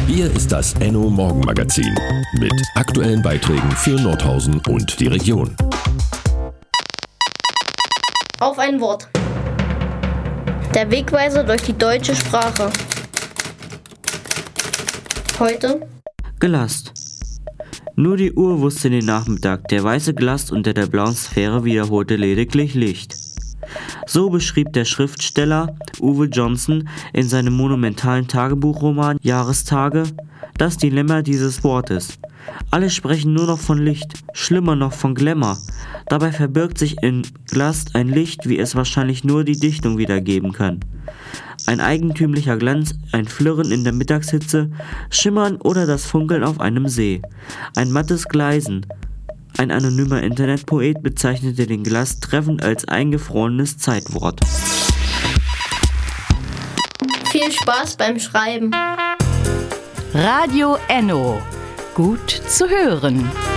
Hier ist das Enno Morgenmagazin mit aktuellen Beiträgen für Nordhausen und die Region. Auf ein Wort. Der Wegweiser durch die deutsche Sprache. Heute Glast. Nur die Uhr wusste den Nachmittag, der weiße Glast unter der blauen Sphäre wiederholte lediglich Licht. So beschrieb der Schriftsteller Uwe Johnson in seinem monumentalen Tagebuchroman Jahrestage das Dilemma dieses Wortes. Alle sprechen nur noch von Licht, schlimmer noch von Glamour. Dabei verbirgt sich in Glast ein Licht, wie es wahrscheinlich nur die Dichtung wiedergeben kann. Ein eigentümlicher Glanz, ein Flirren in der Mittagshitze, Schimmern oder das Funkeln auf einem See. Ein mattes Gleisen. Ein anonymer Internetpoet bezeichnete den Glast treffend als eingefrorenes Zeitwort. viel Spaß beim Schreiben. Radio Enno. Gut zu hören.